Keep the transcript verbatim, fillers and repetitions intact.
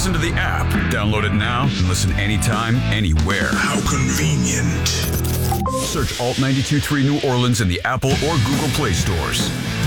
listen to the app. Download it now and listen anytime, anywhere. How convenient. Search Alt ninety-two point three New Orleans in the Apple or Google Play stores.